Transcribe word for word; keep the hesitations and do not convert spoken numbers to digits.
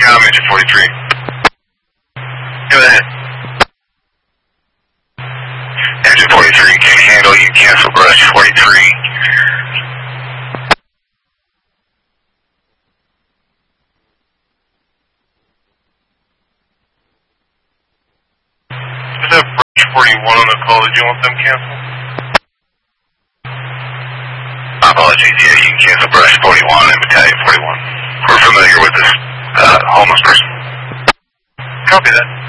Com, engine forty-three. Go ahead. Engine forty-three, can handle you, cancel brush forty-three. There's a brush forty-one on the call, did you want them canceled? Apologies, yeah, you can cancel brush forty-one and battalion forty-one. We're familiar with this uh, homeless person. Copy that.